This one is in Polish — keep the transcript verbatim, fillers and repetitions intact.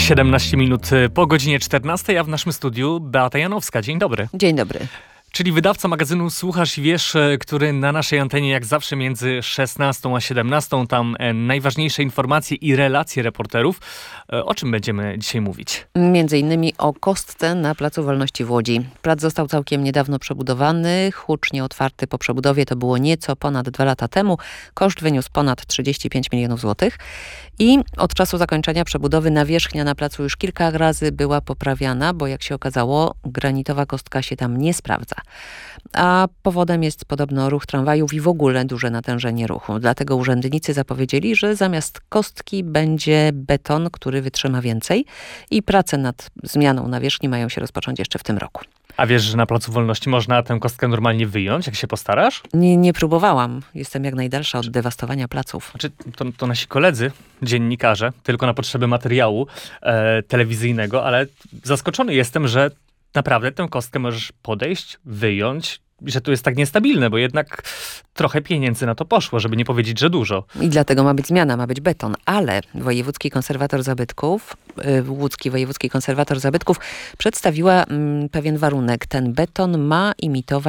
siedemnaście minut po godzinie czternastej, a w naszym studiu Beata Janowska. Dzień dobry. Dzień dobry. Czyli wydawca magazynu Słuchasz i Wiesz, który na naszej antenie jak zawsze między szesnastą a siedemnastą, tam najważniejsze informacje i relacje reporterów. O czym będziemy dzisiaj mówić? Między innymi o kostce na Placu Wolności w Łodzi. Plac został całkiem niedawno przebudowany, hucznie otwarty po przebudowie, to było nieco ponad dwa lata temu. Koszt wyniósł ponad trzydzieści pięć milionów złotych. I od czasu zakończenia przebudowy nawierzchnia na placu już kilka razy była poprawiana, bo jak się okazało, granitowa kostka się tam nie sprawdza. A powodem jest podobno ruch tramwajów i w ogóle duże natężenie ruchu. Dlatego urzędnicy zapowiedzieli, że zamiast kostki będzie beton, który wytrzyma więcej i prace nad zmianą nawierzchni mają się rozpocząć jeszcze w tym roku. A wiesz, że na Placu Wolności można tę kostkę normalnie wyjąć, jak się postarasz? Nie, nie próbowałam. Jestem jak najdalsza od dewastowania placów. Znaczy, to, to nasi koledzy, dziennikarze, tylko na potrzeby materiału e, telewizyjnego, ale zaskoczony jestem, że naprawdę tę kostkę możesz podejść, wyjąć, że to jest tak niestabilne, bo jednak trochę pieniędzy na to poszło, żeby nie powiedzieć, że dużo. I dlatego ma być zmiana, ma być beton, ale Wojewódzki Konserwator Zabytków, yy, Łódzki Wojewódzki Konserwator Zabytków przedstawiła yy, pewien warunek. Ten beton ma imitować